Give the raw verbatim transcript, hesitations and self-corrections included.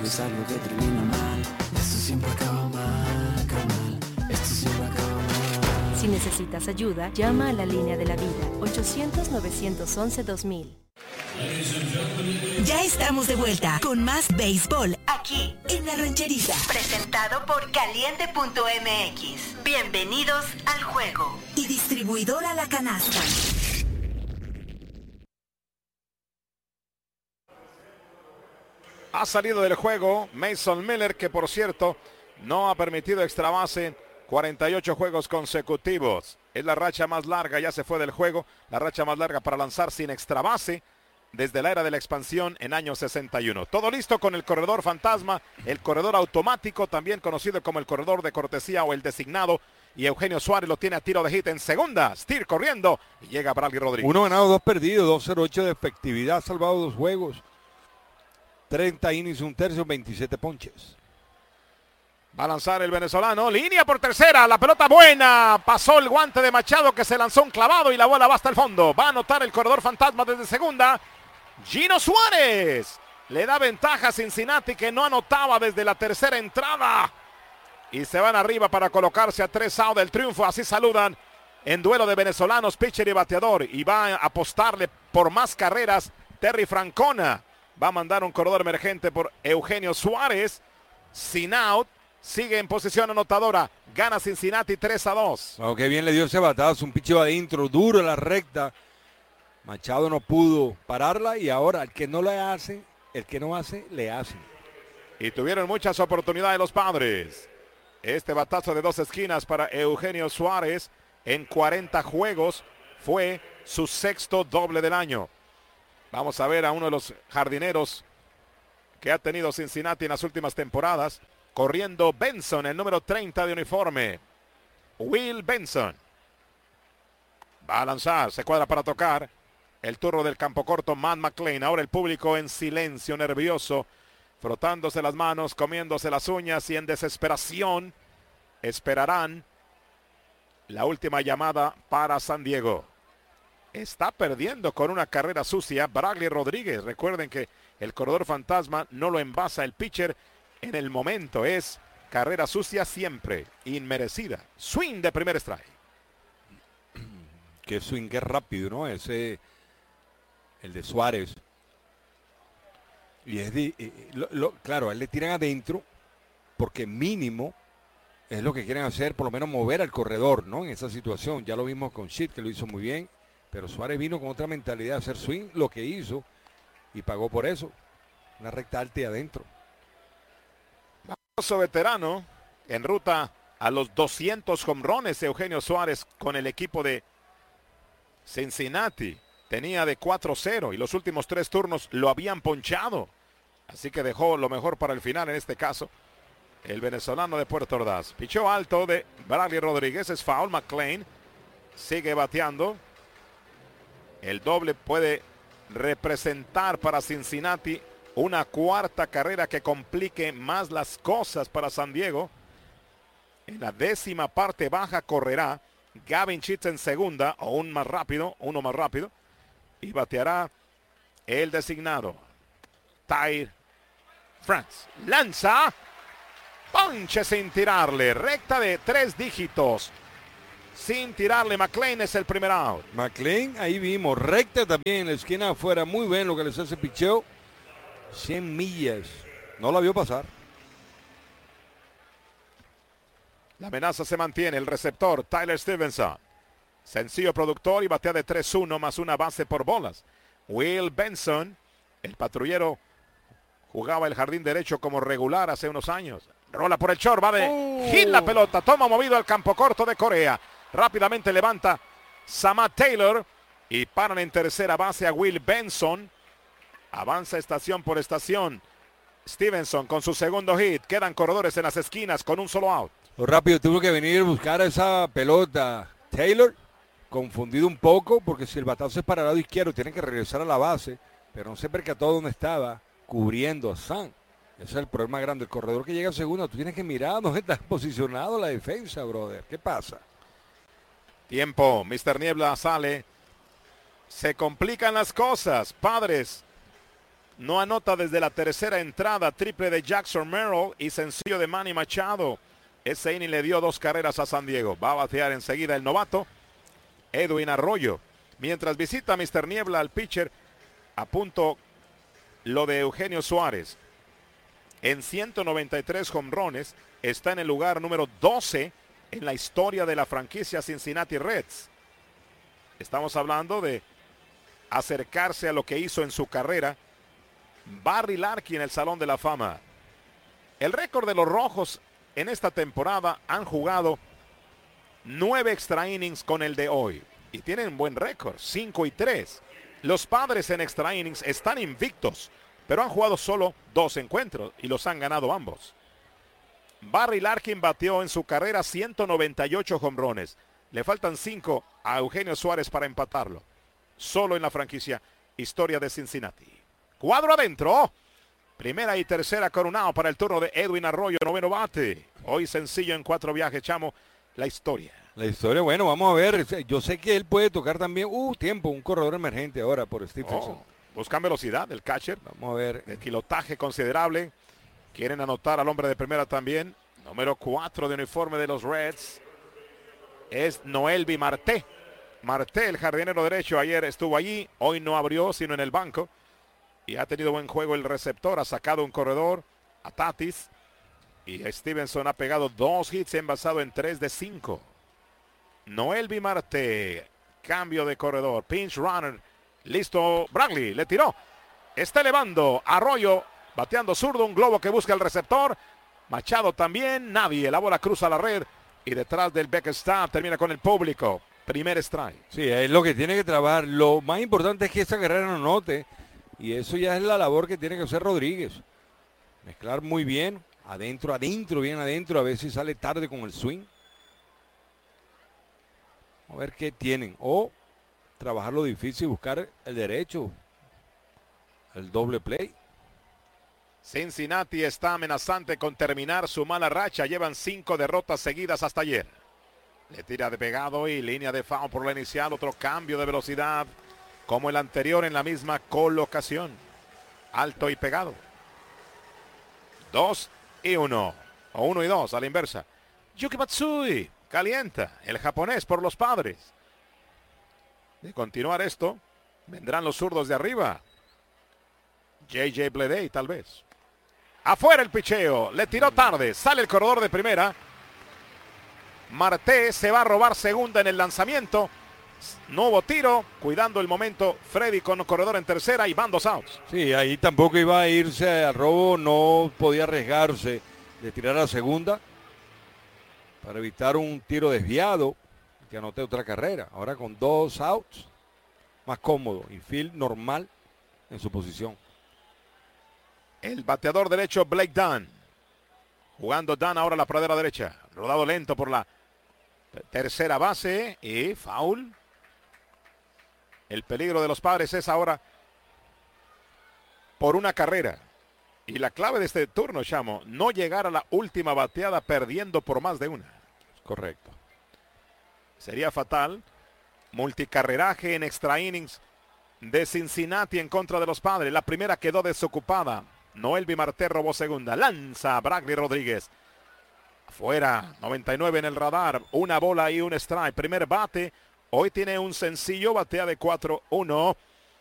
es algo que termina mal. Esto siempre acaba mal, acaba mal. Esto siempre acaba mal. Si necesitas ayuda, llama a la línea de la vida, ochocientos, novecientos once, dos mil. Ya estamos de vuelta con más béisbol aquí en La Rancherita. Presentado por Caliente punto M X. Bienvenidos al juego. Y distribuidora La Canasta. Ha salido del juego Mason Miller, que por cierto no ha permitido extra base cuarenta y ocho juegos consecutivos. Es la racha más larga, ya se fue del juego, la racha más larga para lanzar sin extra base desde la era de la expansión en año sesenta y uno. Todo listo con el corredor fantasma, el corredor automático, también conocido como el corredor de cortesía o el designado. Y Eugenio Suárez lo tiene a tiro de hit en segunda. Steer corriendo y llega Bradley Rodríguez. Uno ganado, dos perdidos, dos cero ocho de efectividad, salvado dos juegos. treinta innings, un tercio, veintisiete ponches. Va a lanzar el venezolano, línea por tercera, la pelota buena, pasó el guante de Machado que se lanzó un clavado y la bola va hasta el fondo. Va a anotar el corredor fantasma desde segunda, Gino Suárez. Le da ventaja a Cincinnati, que no anotaba desde la tercera entrada. Y se van arriba para colocarse a tres outs del triunfo. Así saludan en duelo de venezolanos, pitcher y bateador. Y va a apostarle por más carreras Terry Francona. Va a mandar un corredor emergente por Eugenio Suárez. Sin out. Sigue en posición anotadora. Gana Cincinnati tres a dos. Oh, qué bien le dio ese batazo. Un picheo adentro, duro en la recta. Machado no pudo pararla y ahora el que no le hace, el que no hace, le hace. Y tuvieron muchas oportunidades los Padres. Este batazo de dos esquinas para Eugenio Suárez en cuarenta juegos fue su sexto doble del año. Vamos a ver a uno de los jardineros que ha tenido Cincinnati en las últimas temporadas. Corriendo Benson, el número treinta de uniforme. Will Benson. Va a lanzar, se cuadra para tocar. El turno del campo corto, Matt McLain. Ahora el público en silencio, nervioso, frotándose las manos, comiéndose las uñas y en desesperación esperarán la última llamada para San Diego. Está perdiendo con una carrera sucia Bradley Rodríguez. Recuerden que el corredor fantasma no lo envasa el pitcher en el momento. Es carrera sucia siempre, inmerecida. Swing de primer strike. Qué swing, qué rápido, ¿no? Ese, el de Suárez. Y es de, eh, lo, lo, claro, a él le tiran adentro porque mínimo es lo que quieren hacer, por lo menos mover al corredor, ¿no? En esa situación. Ya lo vimos con Shit, que lo hizo muy bien, pero Suárez vino con otra mentalidad de hacer swing, lo que hizo, y pagó por eso. Una recta alta y adentro. Veterano en ruta a los doscientos jonrones, Eugenio Suárez con el equipo de Cincinnati. Tenía de cuatro cero y los últimos tres turnos lo habían ponchado. Así que dejó lo mejor para el final en este caso. El venezolano de Puerto Ordaz. Pichó alto de Bradley Rodríguez. Es foul. McLain sigue bateando. El doble puede representar para Cincinnati una cuarta carrera que complique más las cosas para San Diego. En la décima parte baja correrá Gavin Sheets en segunda, o un más rápido, uno más rápido. Y bateará el designado Ty France. Lanza. Ponche sin tirarle. Recta de tres dígitos. Sin tirarle. McLain es el primer out. McLain, ahí vimos. Recta también en la esquina afuera. Muy bien lo que les hace picheo. cien millas. No la vio pasar. La amenaza se mantiene. El receptor Tyler Stevenson. Sencillo productor y batea de tres uno más una base por bolas. Will Benson, el patrullero, jugaba el jardín derecho como regular hace unos años. Rola por el short, va de oh. hit la pelota. Toma movido al campo corto de Corea. Rápidamente levanta Samad Taylor y paran en tercera base a Will Benson. Avanza estación por estación Stevenson con su segundo hit. Quedan corredores en las esquinas con un solo out. Rápido tuvo que venir a buscar esa pelota Taylor. Confundido un poco porque si el batazo es para el lado izquierdo tiene que regresar a la base, pero no se percató dónde estaba cubriendo a San. Ese es el problema grande. El corredor que llega a segunda, tú tienes que mirar dónde está posicionado la defensa, brother. ¿Qué pasa? Tiempo. mister Niebla sale. Se complican las cosas. Padres no anota desde la tercera entrada, triple de Jackson Merrill y sencillo de Manny Machado. Ese inning le dio dos carreras a San Diego. Va a batear enseguida el novato Edwin Arroyo. Mientras visita mister Niebla al pitcher, a punto lo de Eugenio Suárez. En ciento noventa y tres jonrones, está en el lugar número doce en la historia de la franquicia Cincinnati Reds. Estamos hablando de acercarse a lo que hizo en su carrera Barry Larkin en el Salón de la Fama. El récord de los Rojos en esta temporada han jugado nueve extra innings con el de hoy. Y tienen buen récord, cinco y tres. Los Padres en extra innings están invictos, pero han jugado solo dos encuentros y los han ganado ambos. Barry Larkin batió en su carrera ciento noventa y ocho jonrones. Le faltan cinco a Eugenio Suárez para empatarlo. Solo en la franquicia historia de Cincinnati. Cuadro adentro. Primera y tercera coronado para el turno de Edwin Arroyo, noveno bate. Hoy sencillo en cuatro viajes, Chamo, la historia. La historia, bueno, vamos a ver. Yo sé que él puede tocar también. Uh, tiempo, un corredor emergente ahora por Stephenson. Oh, buscan velocidad el catcher. Vamos a ver. De pilotaje considerable. Quieren anotar al hombre de primera también. Número cuatro de uniforme de los Reds es Noelvi Marte. Marte, el jardinero derecho, ayer estuvo allí. Hoy no abrió, sino en el banco. Y ha tenido buen juego el receptor. Ha sacado un corredor a Tatis. Y Stevenson ha pegado dos hits envasado en tres de cinco. Noelvi Marte. Cambio de corredor. Pinch runner. Listo. Bradley le tiró. Está elevando. Arroyo bateando zurdo. Un globo que busca el receptor. Machado también. Nadie. La bola cruza la red. Y detrás del backstop termina con el público. Primer strike. Sí, es lo que tiene que trabajar. Lo más importante es que esa carrera no note. Y eso ya es la labor que tiene que hacer Rodríguez. Mezclar muy bien. Adentro, adentro, bien adentro. A ver si sale tarde con el swing. A ver qué tienen. O trabajar lo difícil, buscar el derecho. El doble play. Cincinnati está amenazante con terminar su mala racha. Llevan cinco derrotas seguidas hasta ayer. Le tira de pegado y línea de foul por la inicial. Otro cambio de velocidad como el anterior en la misma colocación. Alto y pegado. Dos y uno. O uno y dos a la inversa. Yuki Matsui calienta. El japonés por los Padres. De continuar esto, vendrán los zurdos de arriba. J J Bleday tal vez. Afuera el picheo. Le tiró tarde. Sale el corredor de primera. Marte se va a robar segunda en el lanzamiento. No hubo tiro. Cuidando el momento Freddy con corredor en tercera y van dos outs. Sí, ahí tampoco iba a irse al robo. No podía arriesgarse de tirar a la segunda para evitar un tiro desviado que anoté otra carrera. Ahora con dos outs, más cómodo. Infield normal en su posición. El bateador derecho Blake Dunn. Jugando Dunn ahora a la pradera derecha. Rodado lento por la tercera base. Y foul. El peligro de los Padres es ahora por una carrera. Y la clave de este turno, Chamo, no llegar a la última bateada perdiendo por más de una. Correcto. Sería fatal. Multicarreraje en extra innings de Cincinnati en contra de los Padres. La primera quedó desocupada. Noelvi Marte robó segunda. Lanza Bradley Rodríguez. Afuera. noventa y nueve en el radar. Una bola y un strike. Primer bate. Hoy tiene un sencillo. Batea de cuatro uno.